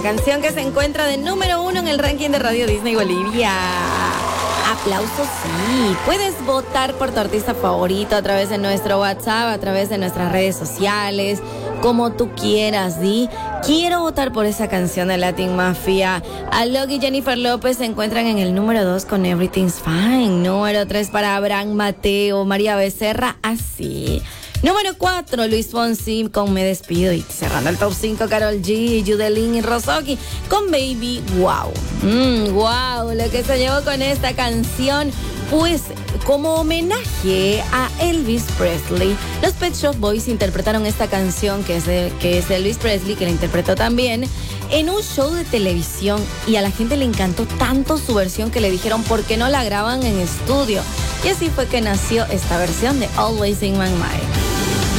Canción que se encuentra de número 1 en el ranking de Radio Disney Bolivia. Aplausos, sí. Puedes votar por tu artista favorito a través de nuestro WhatsApp, a través de nuestras redes sociales, como tú quieras, di. Quiero votar por esa canción de Latin Mafia. Alok y Jennifer López se encuentran en el número 2 con Everything's Fine. Número 3 para Abraham Mateo, María Becerra, así. Número 4, Luis Fonsi con Me Despido. Y cerrando el top 5, Karol G, Yudelín y Rosoki con Baby Wow. Wow, lo que se llevó con esta canción. Pues como homenaje a Elvis Presley, los Pet Shop Boys interpretaron esta canción que es de Elvis Presley, que la interpretó también en un show de televisión, y a la gente le encantó tanto su versión que le dijeron ¿por qué no la graban en estudio? Y así fue que nació esta versión de Always in My Mind.